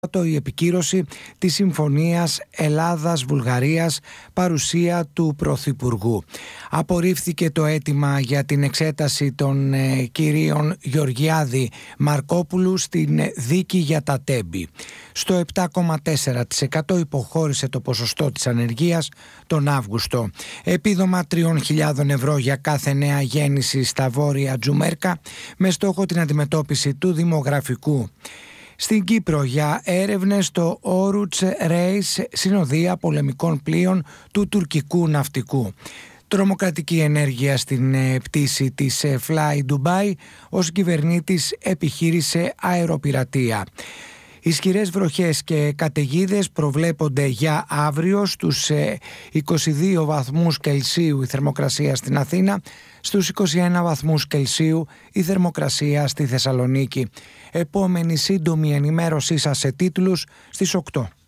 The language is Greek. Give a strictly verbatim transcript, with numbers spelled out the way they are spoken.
η επικύρωση της Συμφωνίας Ελλάδας-Βουλγαρίας, παρουσία του Πρωθυπουργού. Απορρίφθηκε το αίτημα για την εξέταση των ε, κυρίων Γεωργιάδη Μαρκόπουλου στην δίκη για τα Τέμπη. Στο επτά κόμμα τέσσερα τοις εκατό υποχώρησε το ποσοστό της ανεργίας τον Αύγουστο. Επίδομα τριών χιλιάδων ευρώ για κάθε νέα γέννηση στα βόρεια Τζουμέρκα, με στόχο την αντιμετώπιση του δημογραφικού. Στην Κύπρο, για έρευνες στο Όρουτς Ρέις, συνοδεία πολεμικών πλοίων του τουρκικού ναυτικού. Τρομοκρατική ενέργεια στην πτήση της Fly Dubai, ως κυβερνήτης επιχείρησε αεροπειρατεία. Ισχυρές βροχές και καταιγίδες προβλέπονται για αύριο. Στους είκοσι δύο βαθμούς Κελσίου η θερμοκρασία στην Αθήνα, στους είκοσι ένα βαθμούς Κελσίου η θερμοκρασία στη Θεσσαλονίκη. Επόμενη σύντομη ενημέρωσή σας σε τίτλους στις οκτώ.